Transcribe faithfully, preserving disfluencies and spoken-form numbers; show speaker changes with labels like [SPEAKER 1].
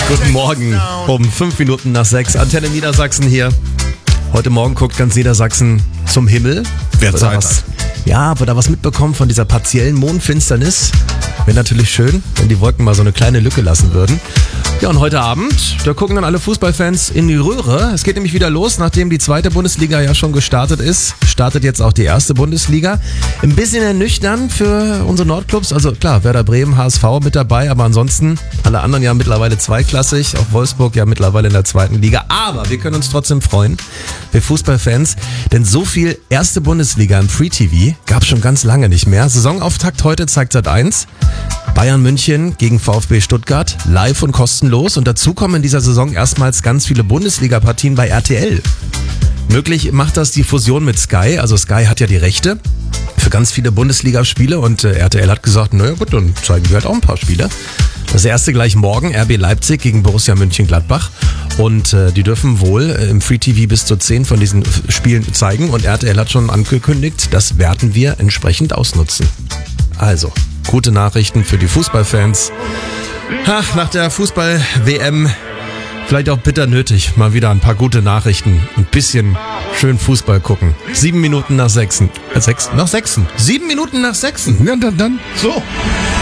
[SPEAKER 1] Guten Morgen, um fünf Minuten nach sechs. Antenne Niedersachsen hier. Heute Morgen guckt ganz Niedersachsen zum Himmel.
[SPEAKER 2] Wer Zeit hat.
[SPEAKER 1] Ja, wird da was mitbekommen von dieser partiellen Mondfinsternis? Wäre natürlich schön, wenn die Wolken mal so eine kleine Lücke lassen würden. Ja, und heute Abend, da gucken dann alle Fußballfans in die Röhre. Es geht nämlich wieder los, nachdem die zweite Bundesliga ja schon gestartet ist. Startet jetzt auch die erste Bundesliga. Ein bisschen ernüchternd für unsere Nordclubs. Also klar, Werder Bremen, H S V mit dabei, aber ansonsten alle anderen ja mittlerweile zweiklassig. Auch Wolfsburg ja mittlerweile in der zweiten Liga. Aber wir können uns trotzdem freuen, wir Fußballfans, denn so viel erste Bundesliga im Free-T V gab es schon ganz lange nicht mehr. Saisonauftakt heute zeigt Sat eins. Bayern München gegen VfB Stuttgart, live und kostenlos. Und dazu kommen in dieser Saison erstmals ganz viele Bundesliga-Partien bei R T L. Möglich macht das die Fusion mit Sky. Also Sky hat ja die Rechte für ganz viele Bundesligaspiele und äh, R T L hat gesagt, naja gut, dann zeigen wir halt auch ein paar Spiele. Das erste gleich morgen, R B Leipzig gegen Borussia Mönchengladbach. Und äh, die dürfen wohl äh, im Free-T V bis zu zehn von diesen Spielen zeigen. Und R T L hat schon angekündigt, das werden wir entsprechend ausnutzen. Also, gute Nachrichten für die Fußballfans. Ach, nach der Fußball-W M vielleicht auch bitter nötig. Mal wieder ein paar gute Nachrichten. Ein bisschen schön Fußball gucken. Sieben Minuten nach sechsen. Äh, sechs, nach sechsen. Sieben Minuten nach sechsen.
[SPEAKER 2] Ja, dann, dann.
[SPEAKER 1] So.